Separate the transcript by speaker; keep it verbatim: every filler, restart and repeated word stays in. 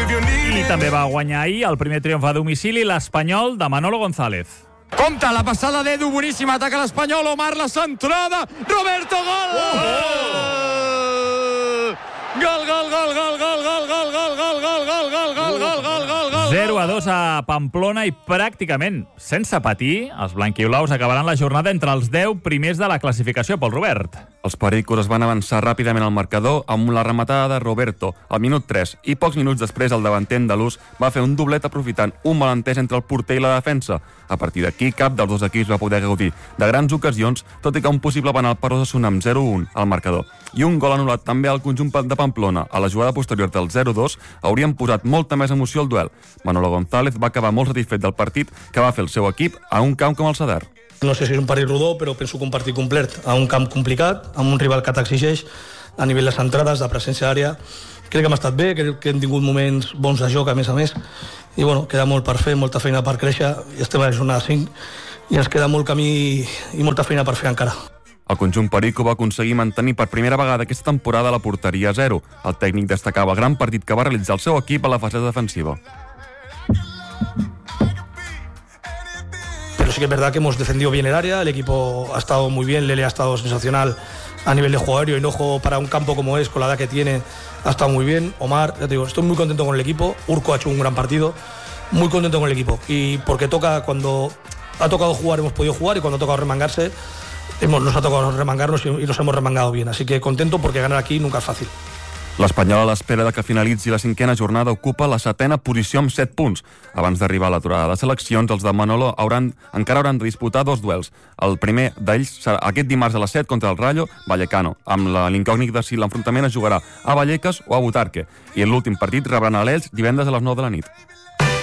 Speaker 1: I també va guanyar ahir el primer triomf a domicili l'Espanyol de Manolo González.
Speaker 2: Compte, la passada d'Edu, boníssima, ataca l'Espanyol, Omar, la centrada, Roberto, gol! Gol, gol, gol, gol, gol, gol, gol, gol, gol, gol, gol, gol, gol, gol, gol, gol, gol.
Speaker 1: zero a dos a Pamplona i pràcticament sense patir, els blanquiolaus acabaran la jornada entre els deu primers de la classificació, Pol Robert.
Speaker 3: Els pericos es van avançar ràpidament al marcador amb la rematada de Roberto al minut tres i pocs minuts després el davanter andalús va fer un doblet aprofitant un malentès entre el porter i la defensa. A partir d'aquí, cap dels dos equips va poder gaudir de grans ocasions, tot i que un possible penal per Osasuna amb zero a un al marcador. I un gol anul·lat també al conjunt de Pamplona. A la jugada posterior del zero a dos haurien posat molta més emoció al duel. Manolo González va acabar molt satisfet del partit que va fer el seu equip a un camp com el Sadar.
Speaker 4: No sé si és un partit rodó, però penso que un partit complet a un camp complicat, amb un rival que t'exigeix a nivell de centrades, de presència d'àrea. Crec que hem estat bé, crec que hem tingut moments bons de joc, a més a més, i bueno, queda molt per fer, molta feina per créixer, i estem a la jornada cinc, i ens queda molt camí i molta feina per fer encara.
Speaker 3: El conjunt perico va aconseguir mantenir per primera vegada aquesta temporada la porteria a zero. El tècnic destacava el gran partit que va realitzar el seu equip a la fase defensiva.
Speaker 4: Pero sí que es verdad que hemos defendido bien el área, el equipo ha estado muy bien, Lele ha estado sensacional a nivel de juego aéreo, y Hinojo para un campo como es, con la edad que tiene, ha estado muy bien. Omar, ya te digo, estoy muy contento con el equipo. Urco ha hecho un gran partido, muy contento con el equipo, y porque toca, cuando ha tocado jugar hemos podido jugar, y cuando ha tocado remangarse hemos, nos ha tocado remangarnos y, y nos hemos remangado bien, así que contento porque ganar aquí nunca es fácil.
Speaker 3: L'Espanyol, a l'espera de que finalitzi la cinquena jornada, ocupa la setena posició amb set punts. Abans d'arribar a l'aturada de seleccions, els de Manolo hauran, encara hauran de disputar dos duels. El primer d'ells serà aquest dimarts a les set contra el Rayo Vallecano, amb l'incògnit de si l'enfrontament es jugarà a Vallecas o a Butarque. I l'últim partit rebran a l'Elx divendres a les nou de la nit.